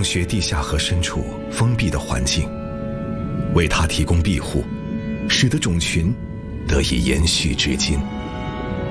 洞穴地下河深处封闭的环境，为它提供庇护，使得种群得以延续至今。